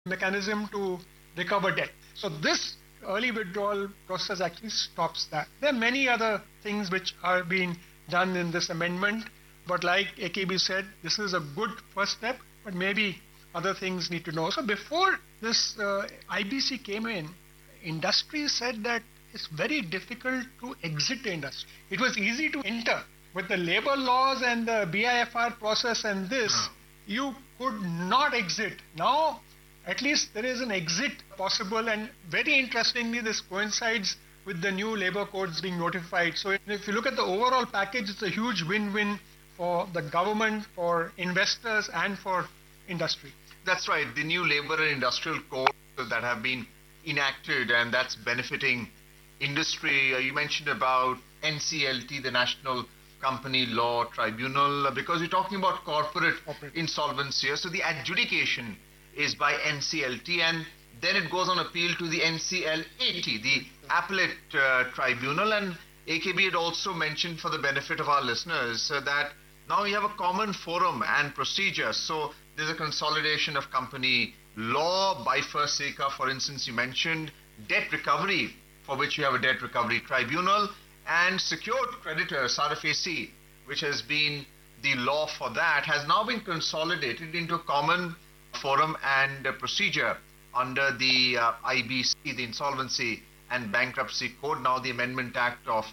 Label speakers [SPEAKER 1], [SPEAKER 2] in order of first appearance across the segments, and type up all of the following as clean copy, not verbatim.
[SPEAKER 1] mechanism to recover debt. So this early withdrawal process actually stops that. There are many other things which are being done in this amendment, but like AKB said, this is a good first step, but maybe other things need to know. So before this IBC came in, industry said that it's very difficult to exit the industry. It was easy to enter. With the labor laws and the BIFR process and this, you could not exit. Now, at least there is an exit possible, and very interestingly, this coincides with the new labor codes being notified. So if you look at the overall package, it's a huge win-win for the government, for investors, and for industry.
[SPEAKER 2] That's right. The new labor and industrial codes that have been enacted, and that's benefiting industry. You mentioned about NCLT, the National Company Law Tribunal, because you're talking about corporate insolvency. So the adjudication is by NCLT, and then it goes on appeal to the NCLAT, the Appellate Tribunal. And AKB had also mentioned, for the benefit of our listeners, that now you have a common forum and procedure. So there's a consolidation of company law, bifurcating, for instance, you mentioned debt recovery, for which you have a debt recovery tribunal, and secured creditors, SARFAC, which has been the law for that, has now been consolidated into a common forum and procedure under the IBC, the Insolvency and Bankruptcy Code, now the Amendment Act of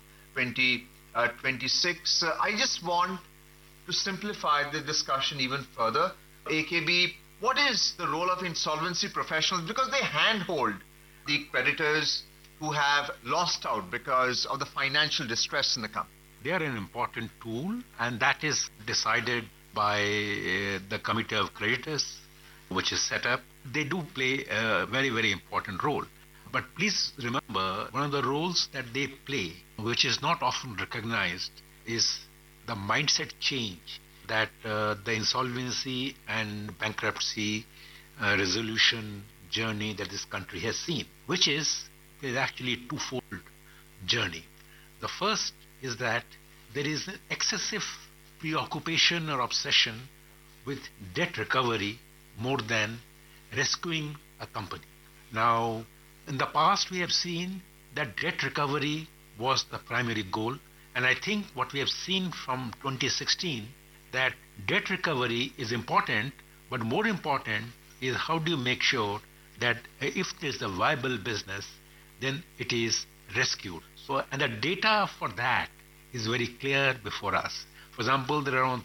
[SPEAKER 2] 2026. I just want to simplify the discussion even further. AKB, what is the role of insolvency professionals? Because they handhold the creditors who have lost out because of the financial distress in the company.
[SPEAKER 3] They are an important tool, and that is decided by the Committee of Creditors, which is set up. They do play a very, very important role. But please remember, one of the roles that they play, which is not often recognized, is the mindset change that the insolvency and bankruptcy resolution journey that this country has seen, which is actually a twofold journey. The first is that there is an excessive preoccupation or obsession with debt recovery more than rescuing a company. Now, in the past, we have seen that debt recovery was the primary goal, and I think what we have seen from 2016, that debt recovery is important, but more important is how do you make sure that if there's a viable business, then it is rescued. So, and the data for that is very clear before us. For example, there are around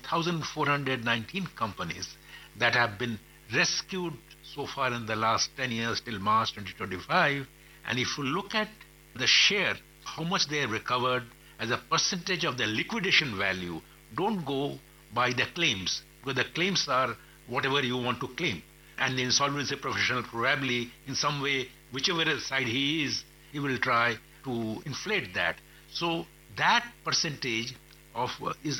[SPEAKER 3] 1,419 companies that have been rescued so far in the last 10 years till March 2025. And if you look at the share, how much they have recovered as a percentage of the liquidation value, don't go by the claims, because the claims are whatever you want to claim. And the insolvency professional probably in some way, whichever side he is, he will try to inflate that. So that percentage of is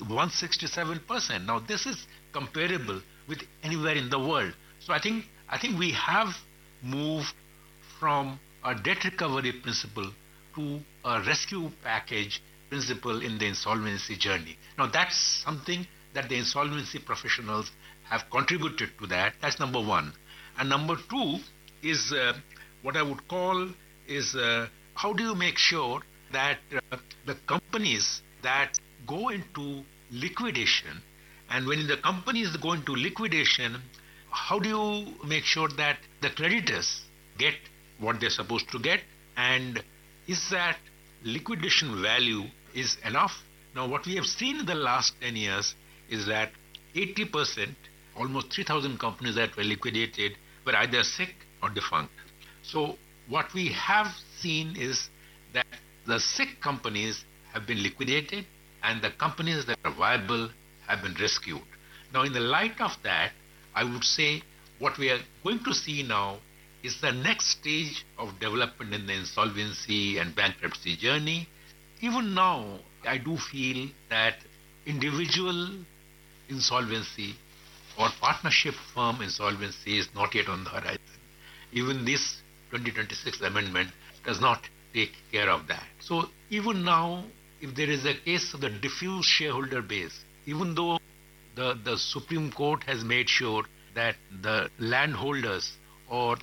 [SPEAKER 3] 167%. Now this is comparable with anywhere in the world. So I think we have moved from a debt recovery principle to a rescue package principle in the insolvency journey. Now that's something that the insolvency professionals have contributed to that. That's number one. And number two is what I would call is how do you make sure that the companies that go into liquidation, and when the companies go into liquidation, how do you make sure that the creditors get what they're supposed to get, and is that liquidation value is enough? Now what we have seen in the last 10 years is that 80%, almost 3,000 companies that were liquidated were either sick or defunct. So what we have seen is that the sick companies have been liquidated and the companies that are viable have been rescued. Now in the light of that, I would say what we are going to see now is the next stage of development in the insolvency and bankruptcy journey. Even now, I do feel that individual insolvency or partnership firm insolvency is not yet on the horizon. Even this 2026 amendment does not take care of that. So even now, if there is a case of the diffuse shareholder base, even though the Supreme Court has made sure that the landholders or